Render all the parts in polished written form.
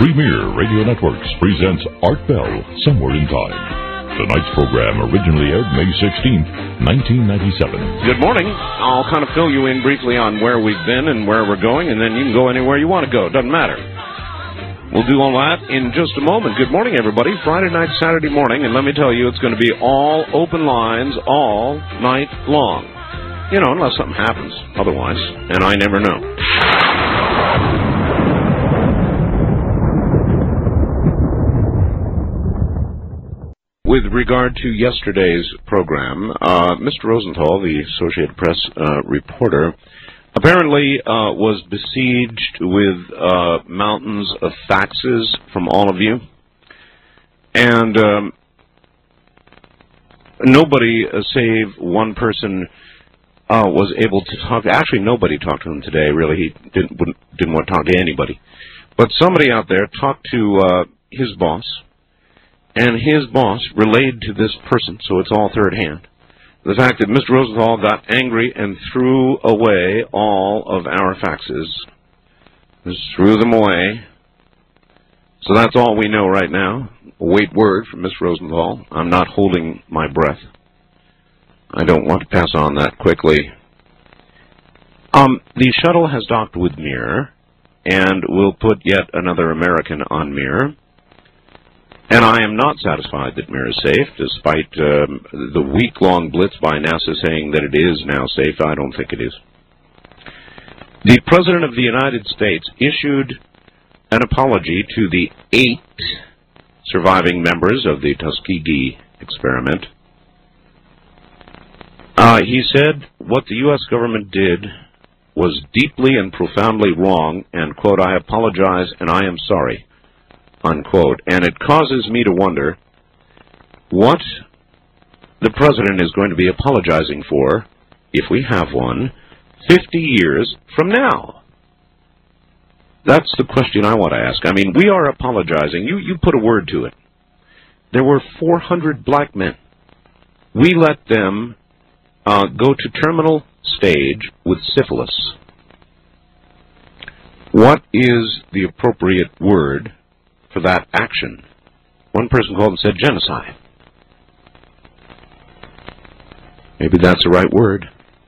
Premier Radio Networks presents Art Bell, Somewhere in Time. Tonight's program originally aired May 16th, 1997. Good morning. I'll kind of fill you in briefly on where we've been and where we're going, and then you can go anywhere you want to go. Doesn't matter. We'll do all that in just a moment. Good morning, everybody. Friday night, Saturday morning, and let me tell you, it's going to be all open lines all night long. You know, unless something happens otherwise, and I never know. With regard to yesterday's program, Mr. Rosenthal, the Associated Press reporter, apparently was besieged with mountains of faxes from all of you. And nobody, save one person, was able to talk. Actually, nobody talked to him today, really. He didn't want to talk to anybody. But somebody out there talked to his boss. And his boss relayed to this person, so it's all third hand, the fact that Mr. Rosenthal got angry and threw away all of our faxes. Just threw them away. So that's all we know right now. Await word from Mr. Rosenthal. I'm not holding my breath. I don't want to pass on that quickly. The shuttle has docked with Mir, and will put yet another American on Mir. And I am not satisfied that Mir is safe, despite the week-long blitz by NASA saying that it is now safe. I don't think it is. The President of the United States issued an apology to the 8 surviving members of the Tuskegee experiment. He said what the U.S. government did was deeply and profoundly wrong, and, quote, I apologize and I am sorry, unquote. And it causes me to wonder what the President is going to be apologizing for, if we have one, 50 years from now. That's the question I want to ask. I mean, we are apologizing. You put a word to it. There were 400 black men. We let them go to terminal stage with syphilis. What is the appropriate word for that action? One person called and said genocide. Maybe that's the right word.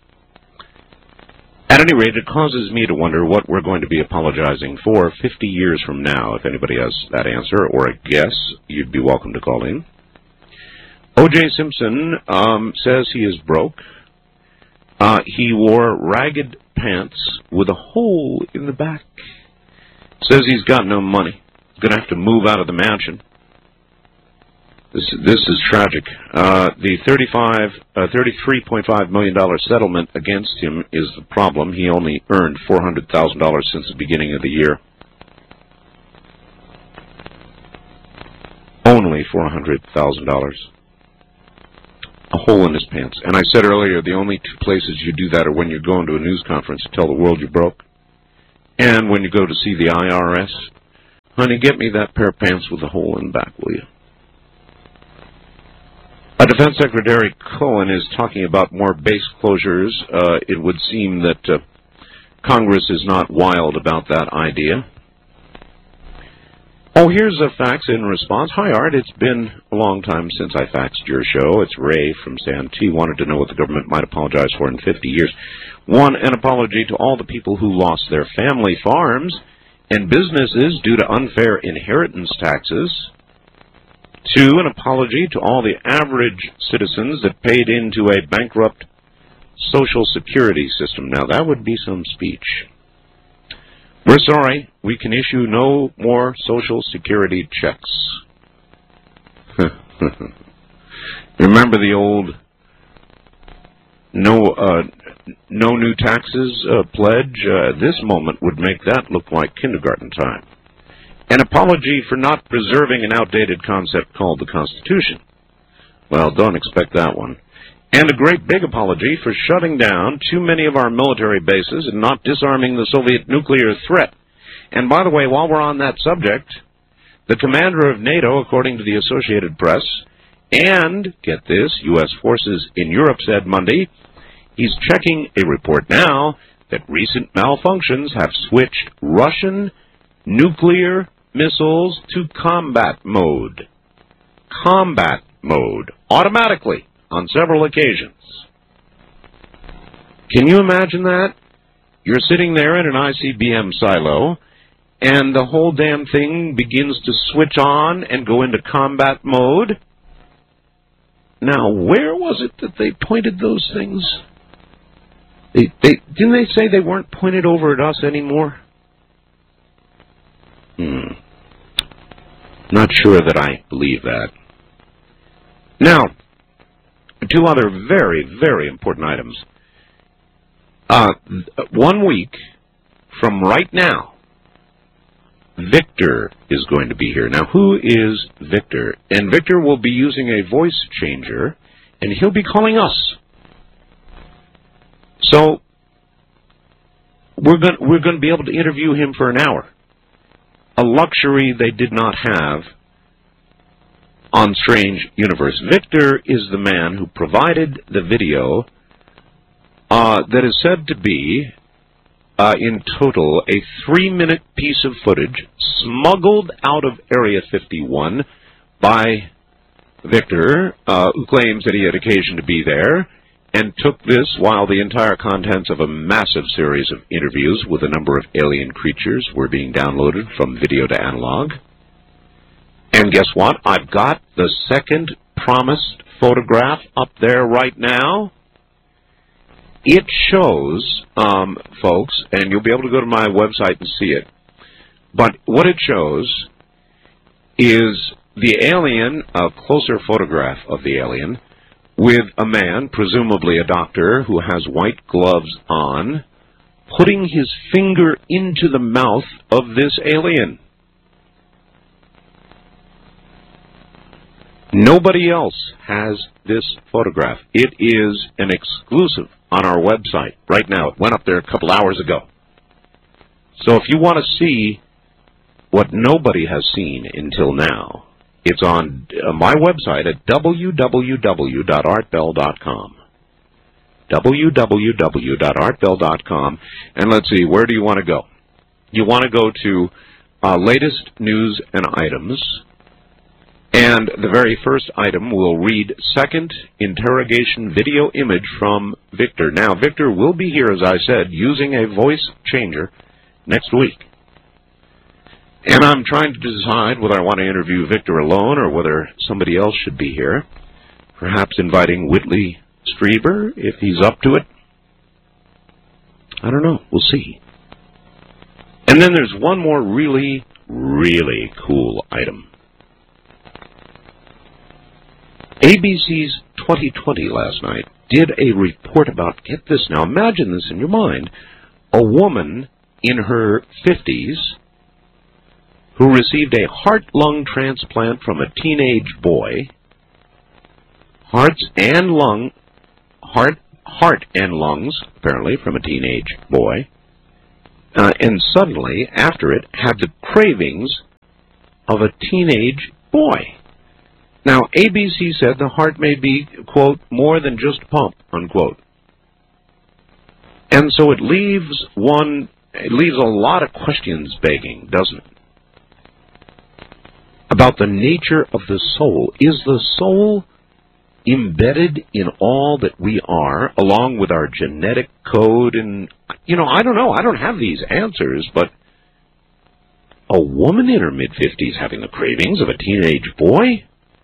At any rate, it causes me to wonder what we're going to be apologizing for 50 years from now. If anybody has that answer or a guess, you'd be welcome to call in. O.J. Simpson says he is broke. He wore ragged pants with a hole in the back. Says he's got no money. Going to have to move out of the mansion. This is tragic. The $33.5 million settlement against him is the problem. He only earned $400,000 since the beginning of the year. Only $400,000. A hole in his pants. And I said earlier, the only 2 places you do that are when you're going to a news conference to tell the world you're broke, and when you go to see the IRS. Honey, get me that pair of pants with a hole in the back, will you? Defense Secretary Cohen is talking about more base closures. It would seem that Congress is not wild about that idea. Oh, here's a fax in response. Hi, Art. It's been a long time since I faxed your show. It's Ray from Santee. Wanted to know what the government might apologize for in 50 years. 1, an apology to all the people who lost their family farms and businesses due to unfair inheritance taxes. 2, an apology to all the average citizens that paid into a bankrupt Social Security system. Now, that would be some speech. We're sorry, we can issue no more Social Security checks. Remember the old no new taxes pledge? This moment would make that look like kindergarten time. An apology for not preserving an outdated concept called the Constitution. Well, don't expect that one. And a great big apology for shutting down too many of our military bases and not disarming the Soviet nuclear threat. And by the way, while we're on that subject, the commander of NATO, according to the Associated Press, and, get this, U.S. forces in Europe said Monday, he's checking a report now that recent malfunctions have switched Russian nuclear missiles to combat mode. Combat mode, automatically, on several occasions. Can you imagine that? You're sitting there in an ICBM silo, and the whole damn thing begins to switch on and go into combat mode. Now, where was it that they pointed those things? Didn't they say they weren't pointed over at us anymore? Not sure that I believe that. Now, two other very, very important items. 1 week from right now, Victor is going to be here. Now, who is Victor? And Victor will be using a voice changer, and he'll be calling us. So, we're going to be able to interview him for an hour. A luxury they did not have on Strange Universe. Victor is the man who provided the video that is said to be, in total, a 3-minute piece of footage smuggled out of Area 51 by Victor, who claims that he had occasion to be there, and took this while the entire contents of a massive series of interviews with a number of alien creatures were being downloaded from video to analog. And guess what? I've got the second promised photograph up there right now. It shows, folks, and you'll be able to go to my website and see it, but what it shows is the alien, a closer photograph of the alien, with a man, presumably a doctor, who has white gloves on, putting his finger into the mouth of this alien. Nobody else has this photograph. It is an exclusive on our website right now. It went up there a couple hours ago. So if you want to see what nobody has seen until now, it's on my website at www.artbell.com. www.artbell.com. And let's see, where do you want to go? You want to go to latest news and items. And the very first item will read second interrogation video image from Victor. Now, Victor will be here, as I said, using a voice changer next week. And I'm trying to decide whether I want to interview Victor alone or whether somebody else should be here. Perhaps inviting Whitley Strieber, if he's up to it. I don't know. We'll see. And then there's one more really, really cool item. ABC's 2020 last night did a report about, get this now, imagine this in your mind, a woman in her 50s who received a heart-lung transplant from a teenage boy, heart and lungs, apparently, from a teenage boy, and suddenly, after it, had the cravings of a teenage boy. Now, ABC said the heart may be, quote, more than just pump, unquote. And so it leaves a lot of questions begging, doesn't it? About the nature of the soul. Is the soul embedded in all that we are, along with our genetic code? And, I don't know. I don't have these answers, but a woman in her mid-50s having the cravings of a teenage boy?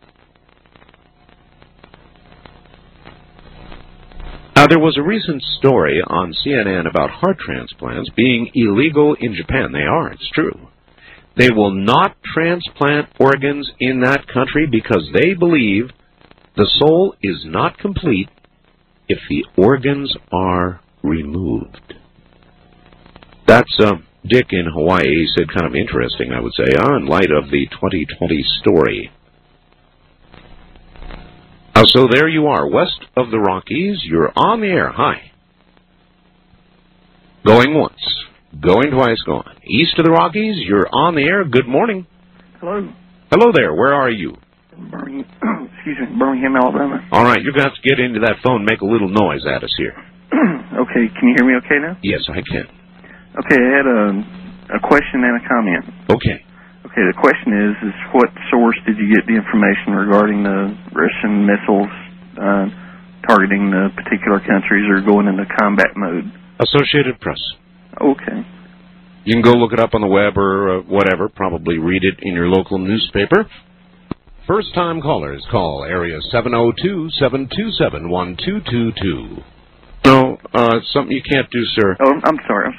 Now, there was a recent story on CNN about heart transplants being illegal in Japan. They are, it's true. They will not transplant organs in that country because they believe the soul is not complete if the organs are removed. That's Dick in Hawaii said, kind of interesting, I would say, in light of the 2020 story. So there you are, west of the Rockies. You're on the air. Hi. Going once. Going twice, gone. East of the Rockies, you're on the air. Good morning. Hello. Hello there. Where are you? Birmingham, Alabama. All right, you're going to have to get into that phone and make a little noise at us here. Okay, can you hear me okay now? Yes, I can. Okay, I had a question and a comment. Okay. Okay, the question is what source did you get the information regarding the Russian missiles targeting the particular countries or going into combat mode? Associated Press. Okay. You can go look it up on the web or whatever, probably read it in your local newspaper. First-time callers call area 702-727-1222. No, it's something you can't do, sir. Oh, I'm sorry.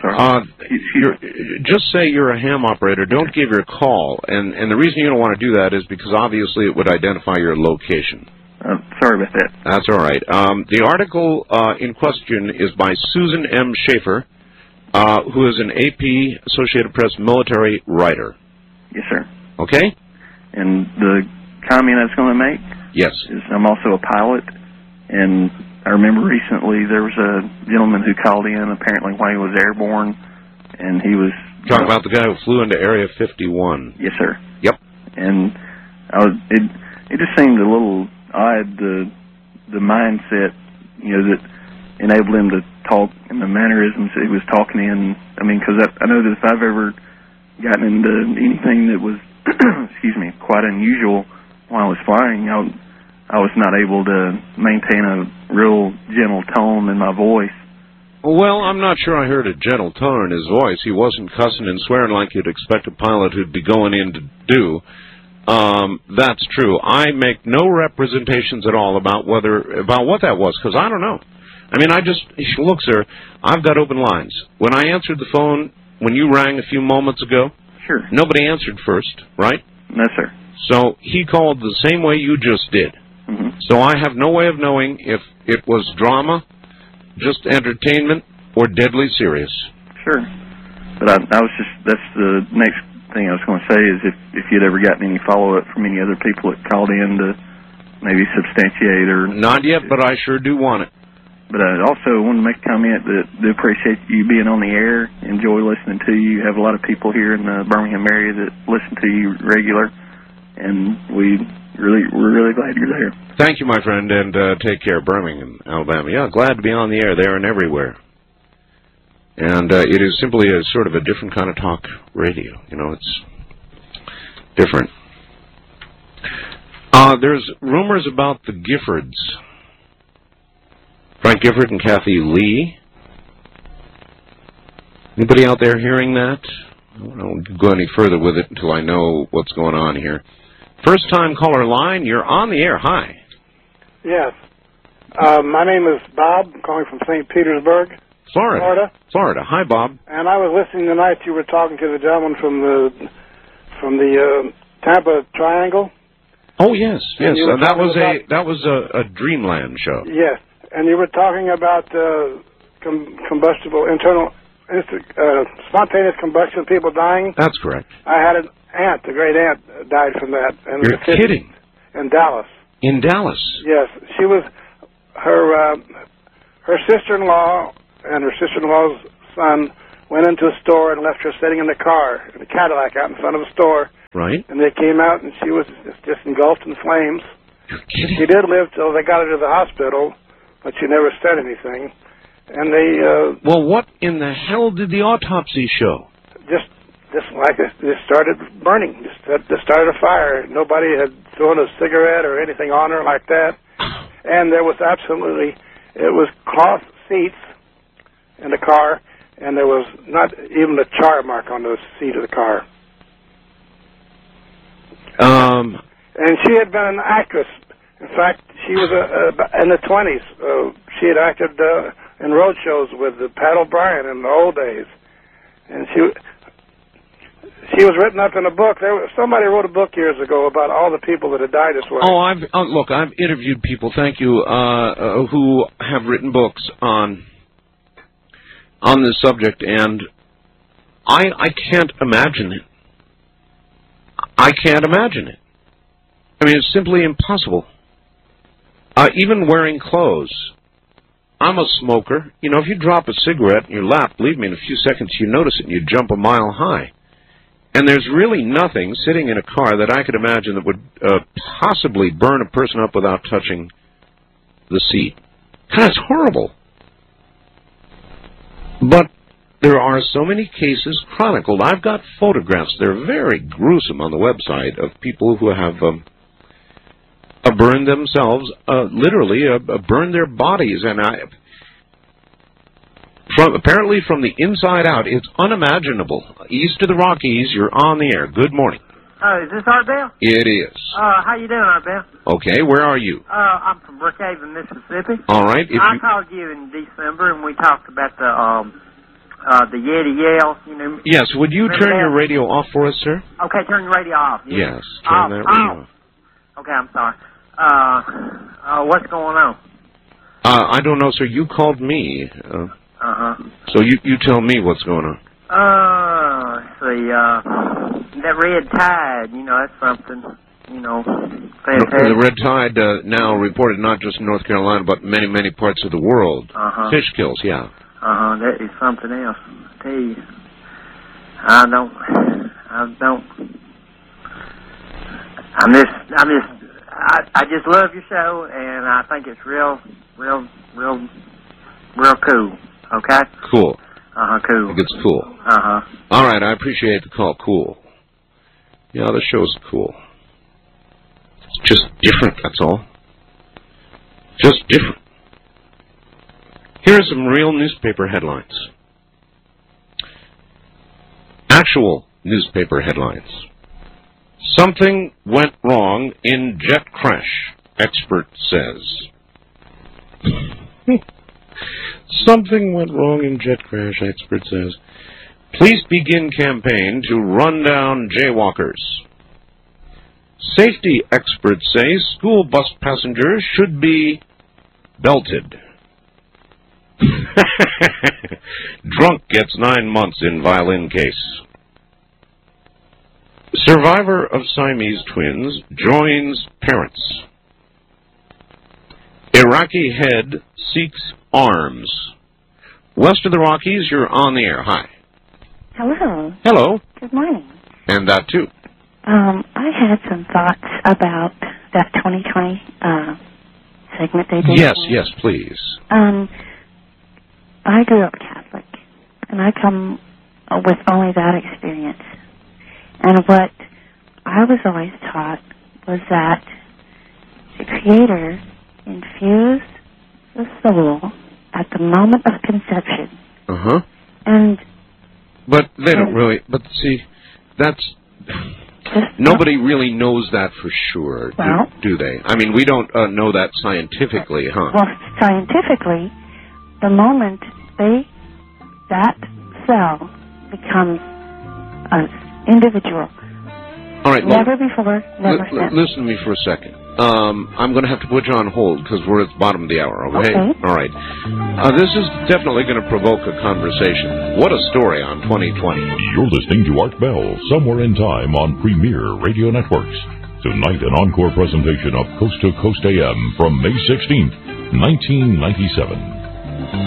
Just say you're a ham operator. Don't give your call. And the reason you don't want to do that is because obviously it would identify your location. Sorry about that. That's all right. The article in question is by Susan M. Schaefer, who is an AP Associated Press military writer. Yes, sir. Okay? And the comment I was going to make yes. is I'm also a pilot, and I remember recently there was a gentleman who called in apparently while he was airborne, and he was... Talking about the guy who flew into Area 51. Yes, sir. Yep. And it just seemed a little odd, the mindset, that enabled him to talk and the mannerisms that he was talking in. I mean, because I know that if I've ever gotten into anything that was, excuse me, quite unusual while I was flying, I was not able to maintain a real gentle tone in my voice. Well, I'm not sure I heard a gentle tone in his voice. He wasn't cussing and swearing like you'd expect a pilot who'd be going in to do. That's true. I make no representations at all about what that was, because I don't know. I mean, look, sir, I've got open lines. When I answered the phone, when you rang a few moments ago, sure, nobody answered first, right? No, sir. So he called the same way you just did. Mm-hmm. So I have no way of knowing if it was drama, just entertainment, or deadly serious. Sure. But that's the next thing I was going to say is if you'd ever gotten any follow-up from any other people that called in to maybe substantiate or... Not yet, but I sure do want it. But I also want to make a comment that I do appreciate you being on the air, enjoy listening to you. You have a lot of people here in the Birmingham area that listen to you regular, and we're really glad you're there. Thank you, my friend, and take care, Birmingham, Alabama. Yeah, glad to be on the air there and everywhere. And it is simply a sort of a different kind of talk radio. It's different. There's rumors about the Giffords. Frank Gifford and Kathy Lee. Anybody out there hearing that? I won't go any further with it until I know what's going on here. First-time caller line, you're on the air. Hi. Yes. My name is Bob. I'm calling from St. Petersburg, Florida. Hi, Bob. And I was listening tonight. You were talking to the gentleman from the Tampa Triangle. Oh yes. That was a Dreamland show. Yes, and you were talking about spontaneous combustion, people dying. That's correct. I had an aunt, a great aunt, died from that. And you're kidding? In Dallas. In Dallas? Yes, she was her sister-in-law and her sister-in-law's son went into a store and left her sitting in the car, in a Cadillac out in front of a store. Right. And they came out, and she was just engulfed in flames. You're kidding? She did live till they got her to the hospital, but she never said anything. And they... well, what in the hell did the autopsy show? Just like it just started burning. Just started a fire. Nobody had thrown a cigarette or anything on her like that. And there was it was cloth seats in the car, and there was not even a char mark on the seat of the car. And she had been an actress. In fact, she was in the 20s. She had acted in road shows with Pat O'Brien in the old days. And she was written up in a book. Somebody wrote a book years ago about all the people that had died this way. Oh, I've interviewed people, thank you, who have written books on this subject, and I can't imagine it. I can't imagine it. I mean, it's simply impossible. Even wearing clothes. I'm a smoker. If you drop a cigarette in your lap, believe me, in a few seconds you notice it and you jump a mile high. And there's really nothing sitting in a car that I could imagine that would possibly burn a person up without touching the seat. That's horrible. But There are so many cases chronicled. I've got photographs. They're very gruesome on the website of people who have burned themselves, literally burned their bodies, and apparently from the inside out. It's unimaginable. East of the Rockies, you're on the air. Good morning. Is this Art Bell? It is. How you doing, Art Bell? Okay, where are you? I'm from Brookhaven, Mississippi. All right. I called you in December, and we talked about the Yeti Yale. You know. Yes. Would you turn your radio off for us, sir? Okay, turn your radio off. Yes. Turn that radio off. Okay, I'm sorry. What's going on? I don't know, sir. You called me. So you tell me what's going on. Let's see, that red tide, you know, that's something, you know, fantastic. The red tide now reported not just in North Carolina, but many, many parts of the world. Fish kills, yeah. That is something else. I tell you, I just love your show, and I think it's real cool. Okay? Cool. Cool. I think it's cool. All right, I appreciate the call. Cool. Yeah, the show's cool. It's just different, that's all. Just different. Here are some real newspaper headlines. Actual newspaper headlines. Something went wrong in jet crash, expert says. Something went wrong in jet crash, expert says. Police begin campaign to run down jaywalkers. Safety experts say school bus passengers should be belted. Drunk gets 9 months in violin case. Survivor of Siamese twins joins parents. Iraqi head seeks arms. West of the Rockies, you're on the air. Hi. Hello. Hello. Good morning. And that too. I had some thoughts about that 2020 segment they did. Yes, please. I grew up Catholic, and I come with only that experience. And what I was always taught was that the Creator infused the soul at the moment of conception. But they don't really. But see, that's nobody really knows that for sure, do they? I mean, we don't know that scientifically, huh? Well, scientifically, the moment that cell becomes an individual. All right. Never before, never since. Listen to me for a second. I'm going to have to put you on hold because we're at the bottom of the hour, okay? All right. This is definitely going to provoke a conversation. What a story on 2020. You're listening to Art Bell, Somewhere in Time on Premier Radio Networks. Tonight, an encore presentation of Coast to Coast AM from May 16th, 1997.